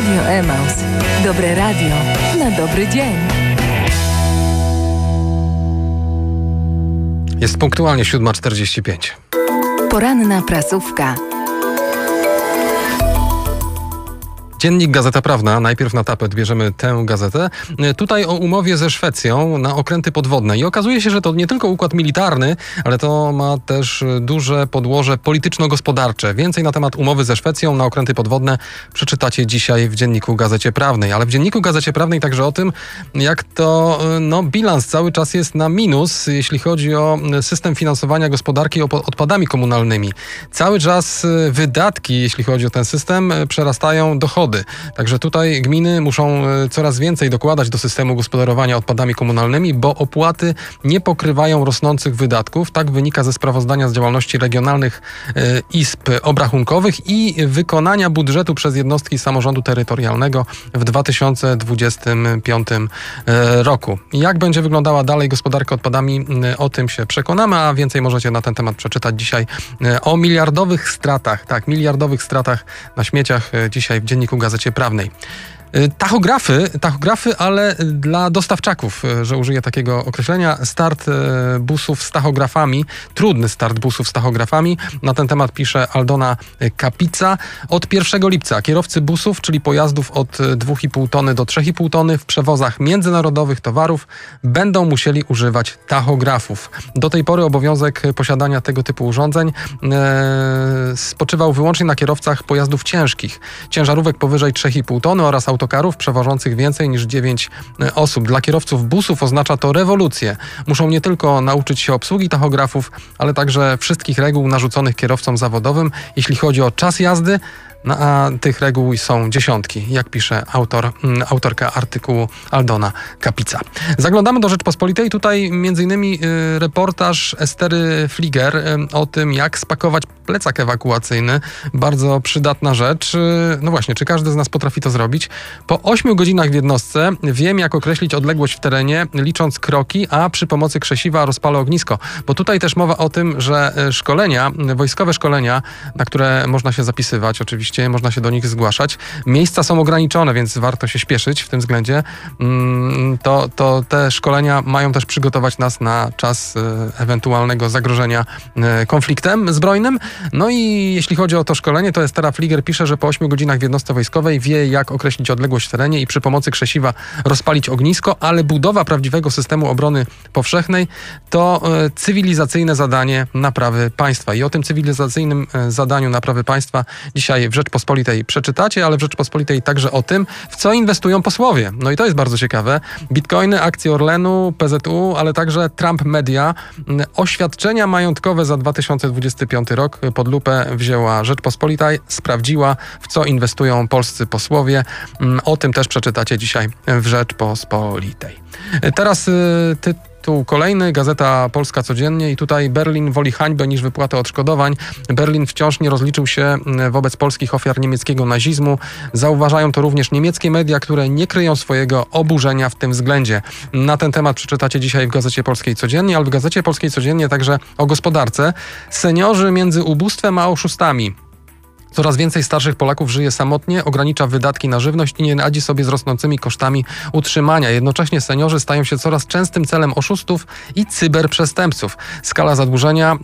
Radio Emaus. Dobre radio na dobry dzień. Jest punktualnie 7:45. Poranna prasówka. Dziennik Gazeta Prawna. Najpierw na tapet bierzemy tę gazetę. Tutaj o umowie ze Szwecją na okręty podwodne. I okazuje się, że to nie tylko układ militarny, ale to ma też duże podłoże polityczno-gospodarcze. Więcej na temat umowy ze Szwecją na okręty podwodne przeczytacie dzisiaj w Dzienniku Gazecie Prawnej. Ale w Dzienniku Gazecie Prawnej także o tym, jak to bilans cały czas jest na minus, jeśli chodzi o system finansowania gospodarki odpadami komunalnymi. Cały czas wydatki, jeśli chodzi o ten system, przerastają dochody. Także tutaj gminy muszą coraz więcej dokładać do systemu gospodarowania odpadami komunalnymi, bo opłaty nie pokrywają rosnących wydatków. Tak wynika ze sprawozdania z działalności regionalnych izb obrachunkowych i wykonania budżetu przez jednostki samorządu terytorialnego w 2025 roku. Jak będzie wyglądała dalej gospodarka odpadami, o tym się przekonamy, a więcej możecie na ten temat przeczytać dzisiaj o miliardowych stratach. Tak, miliardowych stratach na śmieciach dzisiaj w Dzienniku Gazecie Prawnej. Tachografy, ale dla dostawczaków, że użyję takiego określenia. Start busów z tachografami, trudny start busów z tachografami. Na ten temat pisze Aldona Kapica. Od 1 lipca kierowcy busów, czyli pojazdów od 2,5 tony do 3,5 tony w przewozach międzynarodowych towarów będą musieli używać tachografów. Do tej pory obowiązek posiadania tego typu urządzeń spoczywał wyłącznie na kierowcach pojazdów ciężkich, ciężarówek powyżej 3,5 tony oraz autokarów przewożących więcej niż 9 osób. Dla kierowców busów oznacza to rewolucję. Muszą nie tylko nauczyć się obsługi tachografów, ale także wszystkich reguł narzuconych kierowcom zawodowym, jeśli chodzi o czas jazdy, a tych reguł są dziesiątki, jak pisze autorka artykułu Aldona Kapica. Zaglądamy do Rzeczpospolitej. Tutaj m.in. reportaż Estery Fliger o tym, jak spakować plecak ewakuacyjny. Bardzo przydatna rzecz. No właśnie, czy każdy z nas potrafi to zrobić? Po 8 godzinach w jednostce wiem, jak określić odległość w terenie, licząc kroki, a przy pomocy krzesiwa rozpalę ognisko. Bo tutaj też mowa o tym, że szkolenia, wojskowe szkolenia, na które można się zapisywać, oczywiście można się do nich zgłaszać. Miejsca są ograniczone, więc warto się śpieszyć w tym względzie. To te szkolenia mają też przygotować nas na czas ewentualnego zagrożenia konfliktem zbrojnym. No i jeśli chodzi o to szkolenie, to Estera Fliger pisze, że po 8 godzinach w jednostce wojskowej wie, jak określić odległość w terenie i przy pomocy krzesiwa rozpalić ognisko, ale budowa prawdziwego systemu obrony powszechnej to cywilizacyjne zadanie naprawy państwa. I o tym cywilizacyjnym zadaniu naprawy państwa dzisiaj w Rzeczpospolitej przeczytacie, ale w Rzeczpospolitej także o tym, w co inwestują posłowie. No i to jest bardzo ciekawe. Bitcoiny, akcje Orlenu, PZU, ale także Trump Media. Oświadczenia majątkowe za 2025 rok pod lupę wzięła Rzeczpospolita, sprawdziła, w co inwestują polscy posłowie. O tym też przeczytacie dzisiaj w Rzeczpospolitej. Teraz tytuł kolejny, Gazeta Polska Codziennie i tutaj Berlin woli hańbę niż wypłatę odszkodowań. Berlin wciąż nie rozliczył się wobec polskich ofiar niemieckiego nazizmu. Zauważają to również niemieckie media, które nie kryją swojego oburzenia w tym względzie. Na ten temat przeczytacie dzisiaj w Gazecie Polskiej Codziennie, ale w Gazecie Polskiej Codziennie także o gospodarce. Seniorzy między ubóstwem a oszustami. Coraz więcej starszych Polaków żyje samotnie, ogranicza wydatki na żywność i nie radzi sobie z rosnącymi kosztami utrzymania. Jednocześnie seniorzy stają się coraz częstym celem oszustów i cyberprzestępców. Skala zadłużenia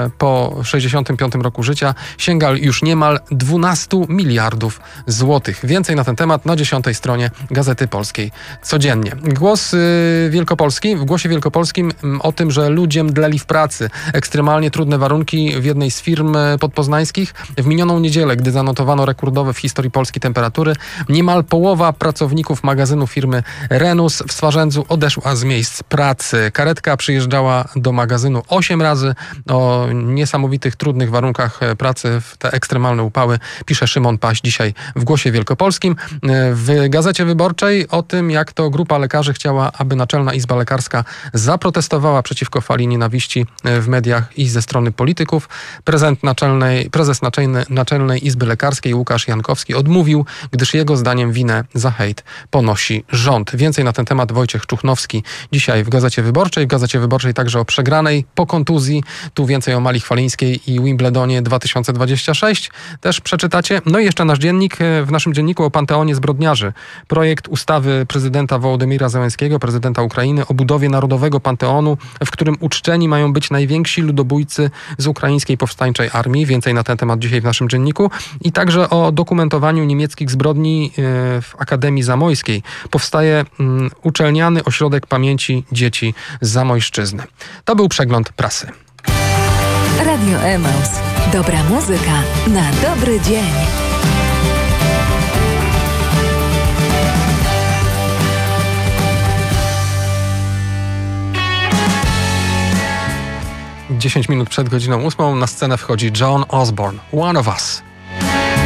po 65 roku życia sięga już niemal 12 miliardów złotych. Więcej na ten temat na 10 stronie Gazety Polskiej Codziennie. Głos Wielkopolski. W Głosie Wielkopolskim o tym, że ludzie mdleli w pracy. Ekstremalnie trudne warunki w jednej z firm podpoznańskich. W minioną niedzielę, gdy zanotowano rekordowe w historii Polski temperatury, niemal połowa pracowników magazynu firmy Renus w Swarzędzu odeszła z miejsc pracy. Karetka przyjeżdżała do magazynu 8 razy. O niesamowitych, trudnych warunkach pracy w te ekstremalne upały pisze Szymon Paś dzisiaj w Głosie Wielkopolskim. W Gazecie Wyborczej o tym, jak to grupa lekarzy chciała, aby Naczelna Izba Lekarska zaprotestowała przeciwko fali nienawiści w mediach i ze strony polityków. Prezes Naczelnej Naczelnej Izby Lekarskiej Łukasz Jankowski odmówił, gdyż jego zdaniem winę za hejt ponosi rząd. Więcej na ten temat Wojciech Czuchnowski dzisiaj w Gazecie Wyborczej. W Gazecie Wyborczej także o przegranej po kontuzji. Tu więcej o Mali Chwalińskiej i Wimbledonie 2026 też przeczytacie. No i jeszcze nasz dziennik. W naszym dzienniku o Panteonie Zbrodniarzy. Projekt ustawy prezydenta Wołodymyra Zełenskiego, prezydenta Ukrainy, o budowie Narodowego Panteonu, w którym uczczeni mają być najwięksi ludobójcy z ukraińskiej powstańczej armii. Więcej na ten temat dzisiaj w naszym dzienniku. I także o dokumentowaniu niemieckich zbrodni w Akademii Zamojskiej. Powstaje uczelniany ośrodek pamięci dzieci z Zamojszczyzny. To był przegląd prasy. Radio Emaus. Dobra muzyka na dobry dzień. Dziesięć minut przed godziną 8 na scenę wchodzi John Osborne. One of Us.